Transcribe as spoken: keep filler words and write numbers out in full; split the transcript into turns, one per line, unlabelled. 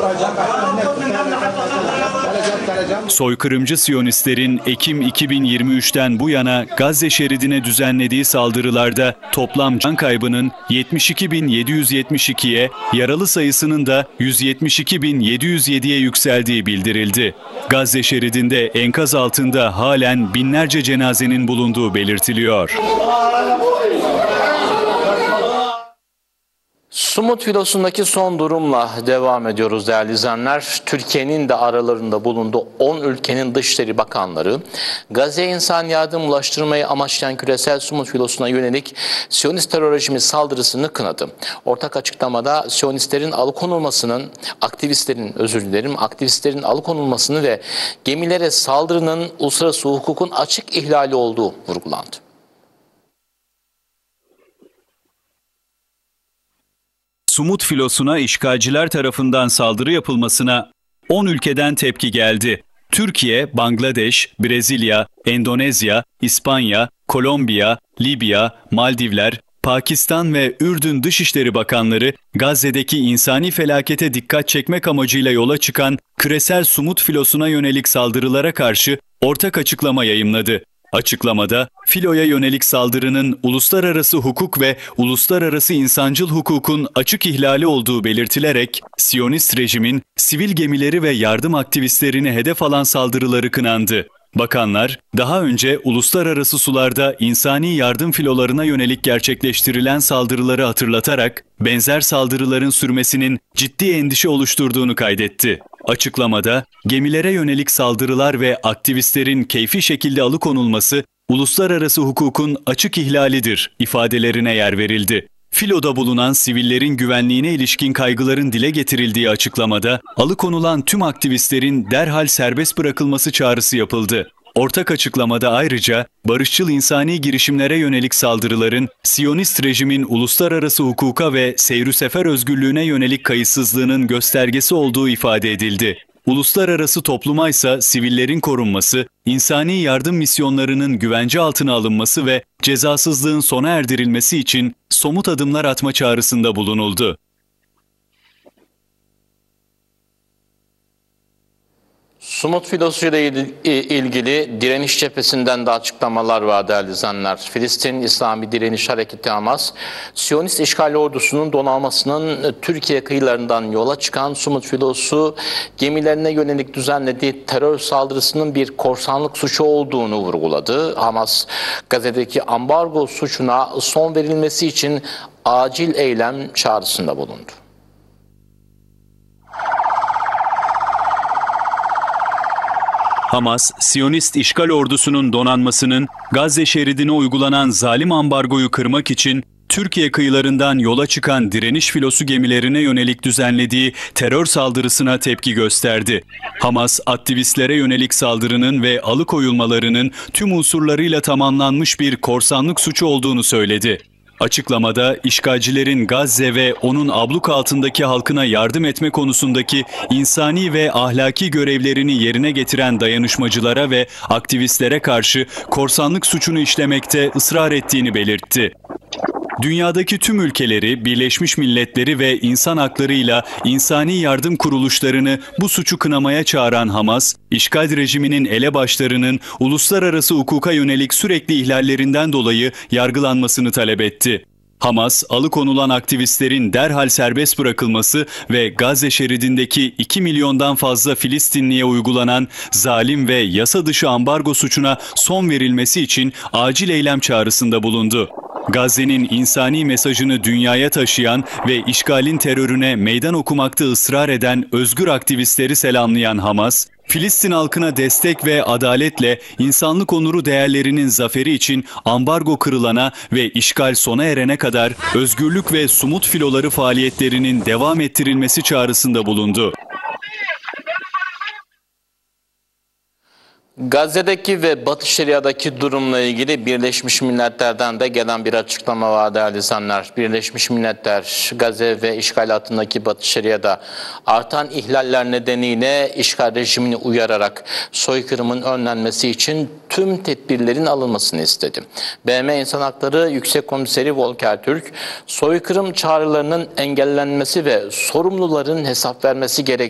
Soykırımcı Siyonistlerin Ekim iki bin yirmi üç'ten bu yana Gazze şeridine düzenlediği saldırılarda toplam can kaybının yetmiş iki bin yedi yüz yetmiş iki'ye, yaralı sayısının da yüz yetmiş iki bin yedi yüz yedi'ye yükseldiği bildirildi. Gazze şeridinde enkaz altında halen binlerce cenazenin bulunduğu belirtiliyor.
Sumut filosundaki son durumla devam ediyoruz değerli izleyenler. Türkiye'nin de aralarında bulunduğu on ülkenin Dışişleri Bakanları, Gazze'ye insan yardım ulaştırmayı amaçlayan küresel Sumut filosuna yönelik Siyonist terör rejimi saldırısını kınadı. Ortak açıklamada Siyonistlerin alıkonulmasının, aktivistlerin özür dilerim, aktivistlerin alıkonulmasını ve gemilere saldırının uluslararası hukukun açık ihlali olduğu vurgulandı.
Sumut filosuna işgalciler tarafından saldırı yapılmasına on ülkeden tepki geldi. Türkiye, Bangladeş, Brezilya, Endonezya, İspanya, Kolombiya, Libya, Maldivler, Pakistan ve Ürdün Dışişleri Bakanları Gazze'deki insani felakete dikkat çekmek amacıyla yola çıkan küresel Sumut filosuna yönelik saldırılara karşı ortak açıklama yayımladı. Açıklamada filoya yönelik saldırının uluslararası hukuk ve uluslararası insancıl hukukun açık ihlali olduğu belirtilerek Siyonist rejimin sivil gemileri ve yardım aktivistlerini hedef alan saldırıları kınandı. Bakanlar, daha önce uluslararası sularda insani yardım filolarına yönelik gerçekleştirilen saldırıları hatırlatarak benzer saldırıların sürmesinin ciddi endişe oluşturduğunu kaydetti. Açıklamada, gemilere yönelik saldırılar ve aktivistlerin keyfi şekilde alıkonulması, uluslararası hukukun açık ihlalidir ifadelerine yer verildi. Filoda bulunan sivillerin güvenliğine ilişkin kaygıların dile getirildiği açıklamada, alıkonulan tüm aktivistlerin derhal serbest bırakılması çağrısı yapıldı. Ortak açıklamada ayrıca barışçıl insani girişimlere yönelik saldırıların Siyonist rejimin uluslararası hukuka ve seyr-ü sefer özgürlüğüne yönelik kayıtsızlığının göstergesi olduğu ifade edildi. Uluslararası topluma ise sivillerin korunması, insani yardım misyonlarının güvence altına alınması ve cezasızlığın sona erdirilmesi için somut adımlar atma çağrısında bulunuldu.
Sumut filosuyla ilgili direniş cephesinden de açıklamalar var değerli izleyenler. Filistin İslami Direniş Hareketi Hamas, Siyonist işgal ordusunun donanmasının Türkiye kıyılarından yola çıkan Sumut filosu gemilerine yönelik düzenlediği terör saldırısının bir korsanlık suçu olduğunu vurguladı. Hamas, Gazze'deki ambargo suçuna son verilmesi için acil eylem çağrısında bulundu.
Hamas, Siyonist işgal ordusunun donanmasının Gazze şeridine uygulanan zalim ambargoyu kırmak için Türkiye kıyılarından yola çıkan direniş filosu gemilerine yönelik düzenlediği terör saldırısına tepki gösterdi. Hamas, aktivistlere yönelik saldırının ve alıkoyulmalarının tüm unsurlarıyla tamamlanmış bir korsanlık suçu olduğunu söyledi. Açıklamada işgalcilerin Gazze ve onun abluk altındaki halkına yardım etme konusundaki insani ve ahlaki görevlerini yerine getiren dayanışmacılara ve aktivistlere karşı korsanlık suçunu işlemekte ısrar ettiğini belirtti. Dünyadaki tüm ülkeleri, Birleşmiş Milletleri ve insan haklarıyla insani yardım kuruluşlarını bu suçu kınamaya çağıran Hamas, işgal rejiminin elebaşlarının uluslararası hukuka yönelik sürekli ihlallerinden dolayı yargılanmasını talep etti. Hamas, alıkonulan aktivistlerin derhal serbest bırakılması ve Gazze şeridindeki iki milyondan fazla Filistinliye uygulanan zalim ve yasa dışı ambargo suçuna son verilmesi için acil eylem çağrısında bulundu. Gazze'nin insani mesajını dünyaya taşıyan ve işgalin terörüne meydan okumakta ısrar eden özgür aktivistleri selamlayan Hamas, Filistin halkına destek ve adaletle insanlık onuru değerlerinin zaferi için ambargo kırılana ve işgal sona erene kadar özgürlük ve sumut filoları faaliyetlerinin devam ettirilmesi çağrısında bulundu.
Gazze'deki ve Batı Şeria'daki durumla ilgili Birleşmiş Milletler'den de gelen bir açıklama var değerli izleyenler. Birleşmiş Milletler, Gazze ve işgal altındaki Batı Şeria'da artan ihlaller nedeniyle işgal rejimini uyararak soykırımın önlenmesi için tüm tedbirlerin alınmasını istedi. B M İnsan Hakları Yüksek Komiseri Volker Türk, soykırım çağrılarının engellenmesi ve sorumluların hesap vermesi gerektiğini